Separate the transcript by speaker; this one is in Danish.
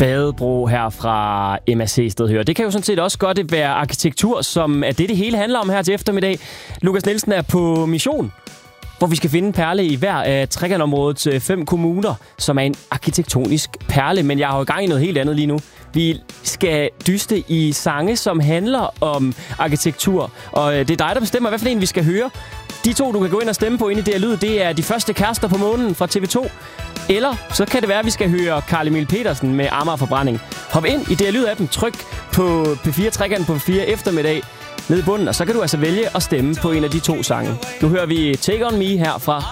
Speaker 1: Badebro her fra MAC sted hører. Det kan jo sådan set også godt være arkitektur, som er det hele handler om her til eftermiddag. Lukas Nielsen er på mission, hvor vi skal finde en perle i hver af trekantområdets 5 kommuner, som er en arkitektonisk perle. Men jeg har jo i gang i noget helt andet lige nu. Vi skal dyste i sange, som handler om arkitektur. Og det er dig, der bestemmer, hvad for en vi skal høre. De 2, du kan gå ind og stemme på inde i det her lyd, det er De Første Kærester på Månen fra TV2. Eller så kan det være, at vi skal høre Carl Emil Petersen med Amager Forbrænding. Hop ind i det her lyd-appen, tryk på P4 Trekanten på P4 eftermiddag nede i bunden, og så kan du altså vælge at stemme på en af de 2 sange. Nu hører vi Take On Me her fra